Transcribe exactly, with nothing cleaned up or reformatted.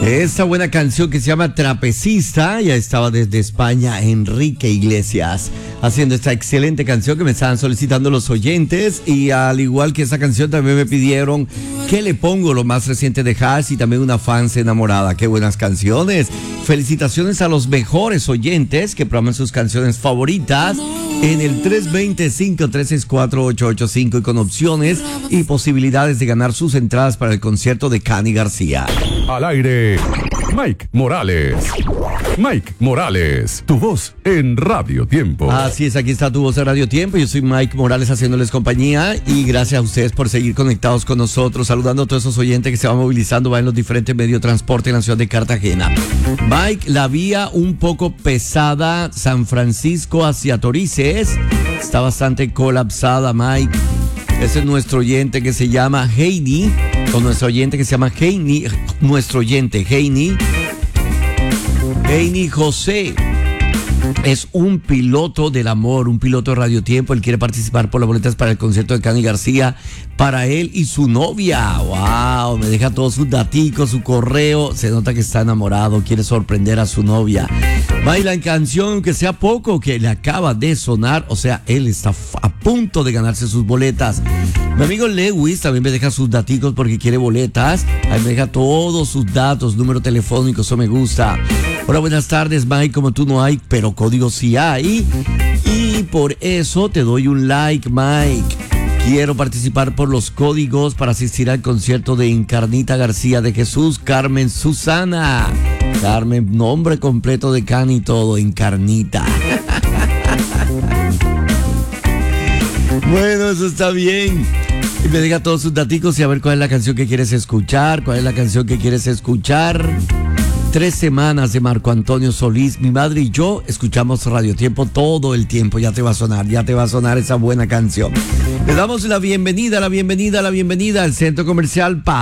Esta buena canción que se llama Trapecista, ya estaba desde España Enrique Iglesias haciendo esta excelente canción que me estaban solicitando los oyentes, y al igual que esa canción también me pidieron que le pongo lo más reciente de Hash y también una fans enamorada. Qué buenas canciones. Felicitaciones a los mejores oyentes que programan sus canciones favoritas en el tres dos cero, cinco tres seis cuatro, ocho ocho cinco y con opciones y posibilidades de ganar sus entradas para el concierto de Cani García. Al aire, Mike Morales. Mike Morales, tu voz en Radio Tiempo. Así es, aquí está tu voz en Radio Tiempo. Yo soy Mike Morales haciéndoles compañía y gracias a ustedes por seguir conectados con nosotros, saludando a todos esos oyentes que se van movilizando, van en los diferentes medios de transporte en la ciudad de Cartagena. Mike, la vía un poco pesada, San Francisco hacia Torices, está bastante colapsada, Mike. Ese es nuestro oyente que se llama Heini, o nuestro oyente que se llama Heini, nuestro oyente Heini, Heini José. Es un piloto del amor, un piloto de Radio Tiempo. Él quiere participar por las boletas para el concierto de Cani García para él y su novia. ¡Wow! Me deja todos sus daticos, su correo. Se nota que está enamorado, quiere sorprender a su novia. Baila en canción, que sea poco, que le acaba de sonar. O sea, él está a punto de ganarse sus boletas. Mi amigo Lewis también me deja sus daticos porque quiere boletas. Ahí me deja todos sus datos, número telefónico, eso me gusta. Hola, buenas tardes, Mike. Como tú no hay, pero código sí hay. Y por eso te doy un like, Mike. Quiero participar por los códigos para asistir al concierto de Encarnita García, de Jesús, Carmen, Susana. Carmen, nombre completo de Cani y todo, Encarnita. Bueno, eso está bien. Y me deja todos sus daticos y a ver cuál es la canción que quieres escuchar, cuál es la canción que quieres escuchar. Tres semanas de Marco Antonio Solís. Mi madre y yo escuchamos Radio Tiempo todo el tiempo. Ya te va a sonar, ya te va a sonar esa buena canción. Le damos la bienvenida, la bienvenida, la bienvenida al Centro Comercial Paz.